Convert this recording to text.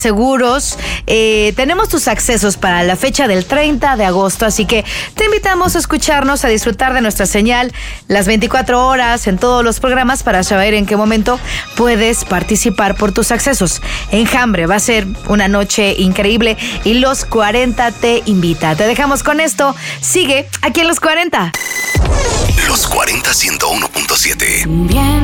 seguros. Tenemos tus accesos para la fecha del 30 de agosto, así que te invitamos a escucharnos, a disfrutar de nuestra señal las 24 horas en todos los programas para saber en qué momento puedes participar por tus accesos. Enjambre, va a ser una noche increíble y Los 40 te invita. Te dejamos con esto. Sigue aquí en Los 40. Los 40 101.7. Bien.